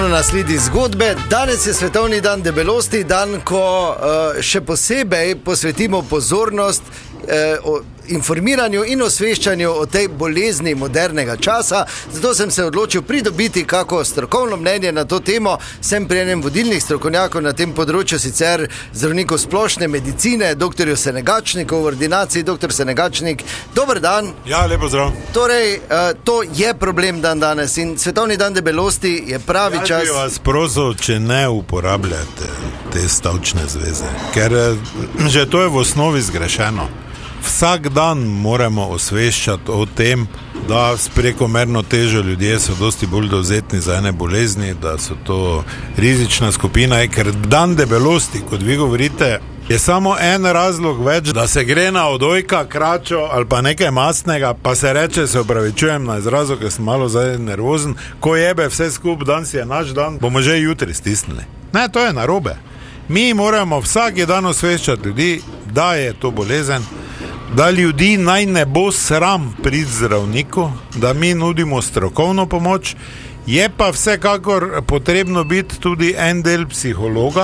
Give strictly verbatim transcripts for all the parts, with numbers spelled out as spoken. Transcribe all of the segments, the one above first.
Nasledi zgodbe. Danes je svetovni dan debelosti, dan, ko uh, še posebej posvetimo pozornost uh, o informiranju in osveščanju o tej bolezni modernega časa. Zato sem se odločil pridobiti kako strokovno mnenje na to temo. Sem pri enem vodilnih strokovnjakov na tem področju, sicer zdravnikov splošne medicine, doktorju Senegačniku v ordinaciji. Doktor Senegačnik, dober dan. Ja, lepo zdrav. Torej, uh, to je problem dan danes in svetovni dan debelosti je pravi ja, čas. Jaz bi vas prosil, če ne uporabljate te stavčne zveze, ker že to je v osnovi zgrešeno. Vsak dan moramo osveščati o tem, da s prekomerno težo ljudje so dosti bolj dovzetni za ene bolezni, da so to rizična skupina, ker dan debelosti, kot vi govorite, je samo en razlog več, da se gre na odojka, kračo ali pa nekaj mastnega, pa se reče, se opravičujem na izrazu, ker sem malo zdaj nervozen, ko jebe vse skup, dan si je naš dan, bomo že jutri stisnili. Ne, to je narobe. Mi moramo vsak dan osveščati ljudi, da je to bolezen, da ljudi naj ne bo sram priti zdravniku, da mi nudimo strokovno pomoč, je pa vsekakor potrebno biti tudi en del psihologa,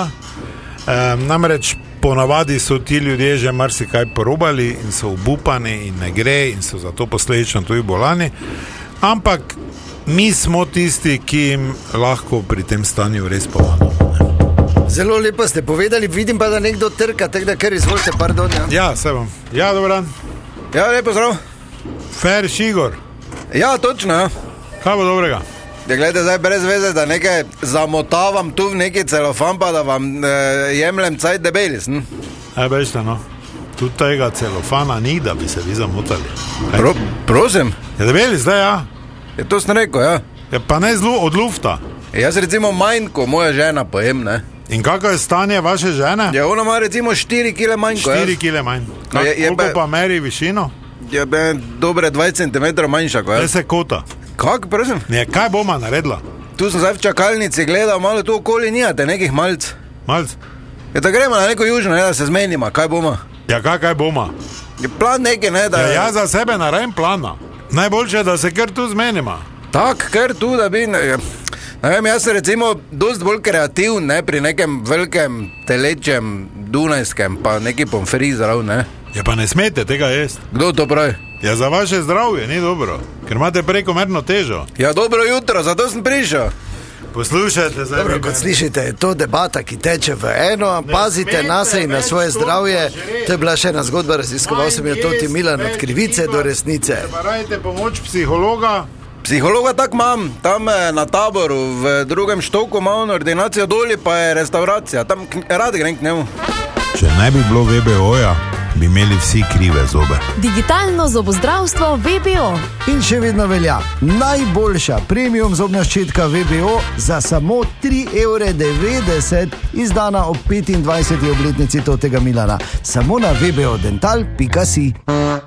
e, namreč ponavadi so ti ljudje že marsikaj porobali in so obupani in ne gre in so zato posledično tudi bolani, ampak mi smo tisti, ki jim lahko pri tem stanju res pomagamo. Zelo lepo ste povedali, vidim pa, da nekdo trka, tako da kar izvolite, pardon. Ja, ja se vam. Ja, dober dan. Ja, lepo zdrav. Fer Šigor. Ja, točno, ja. Kaj bo dobrega? Ja, gledajte, zdaj brez veze, da nekaj zamotavam tu v neki celofan, pa da vam e, jemljem cajt debelis, hm? E, bežite, no. Tu tega celofana ni, da bi se vi zamotali. Pro, prosim? Je debelis, zdaj, ja. Je to sem rekel, ja. Je pa ne zlu od lufta. E, jaz recimo manj, ko moja žena pojem, ne. In kako je stanje vaše žene? Ja, ona ima recimo štiri kile manj, ko jaz. štiri kile manj. Kak, je, je koliko be, pa meri višino? Je be dobre dvajset centimetrov manjša, ko jaz. Ne se kota. Kak, prosim? Ne, kaj boma naredila? Tu sem zdaj v čakalnici gledal, malo tu okoli nijate nekih malc. Malc? Je da gremo na neko južno, ne, da se zmenima, kaj boma? Ja, kaj, kaj boma? Je plan nekaj, ne, da... Ja, jaz za sebe naredim plana. Najboljše, da se kar tu zmenima. Tak, kar tu, da bi... Ne, ne vem, jaz sem recimo dosti bolj kreativn, ne, pri nekem velikem telečem dunajskem, pa neki pomfri zdrav, ne. Ja, pa ne smete tega jesti. Kdo to pravi? Ja, za vaše zdravje ni dobro, ker imate prekomerno težo. Ja, dobro jutro, zato sem prišel. Poslušajte zdaj. Dobro, kot slišite, je to debata, ki teče v eno, pazite na se in na svoje zdravje. To je bila še ena zgodba, raziskoval sem jo Toti Milan od krivice do resnice. Pa radite pomoč psihologa. Psihologa tak imam, tam na Taboru, v drugem štoku imam ordinacijo, doli pa je restauracija, tam rad grem k njemu. Če ne bi bilo V B O-ja, bi imeli vsi krive zobe. Digitalno zobozdravstvo V B O. In še vedno velja, najboljša premium zobna ščetka V B O za samo tri evre devetdeset, izdana ob petindvajseti obletnici Totega Milana. Samo na v b o dental pika si.